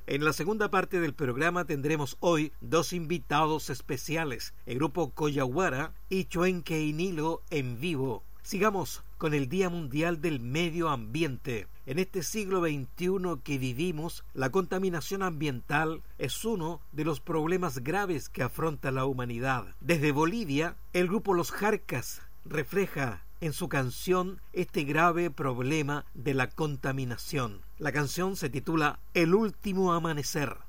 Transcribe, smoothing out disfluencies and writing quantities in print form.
En la segunda parte del programa tendremos hoy dos invitados especiales, el grupo Coyahuara y Chuenque y Nilo en vivo. Sigamos con el Día Mundial del Medio Ambiente. En este siglo XXI que vivimos, la contaminación ambiental es uno de los problemas graves que afronta la humanidad. Desde Bolivia, el grupo Los Jarcas refleja en su canción este grave problema de la contaminación. La canción se titula El último amanecer.